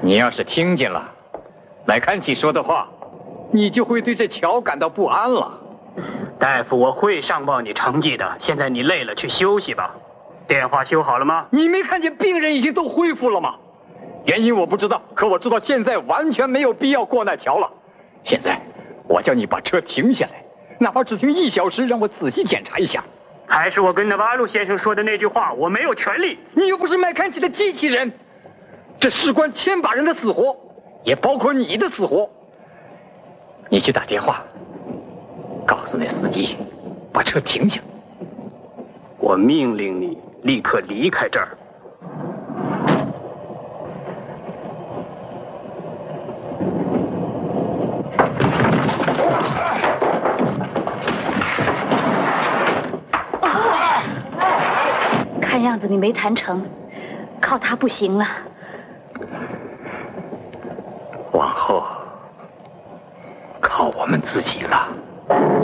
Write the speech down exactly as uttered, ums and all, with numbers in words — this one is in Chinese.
你要是听见了麦坎奇说的话，你就会对这桥感到不安了。 大夫，我会上报你成绩的。现在你累了，去休息吧。电话修好了吗？ 你没看见病人已经都恢复了吗？原因我不知道，可我知道现在完全没有必要过那桥了。现在我叫你把车停下来，哪怕只停一小时，让我仔细检查一下。 还是我跟纳瓦鲁先生说的那句话，我没有权利。 你又不是麦坎奇的机器人，这事关千把人的死活，也包括你的死活。你去打电话告诉那司机把车停下。 我命令你立刻离开这儿。 看样子你没谈成，靠他不行了。 往后靠我们自己了。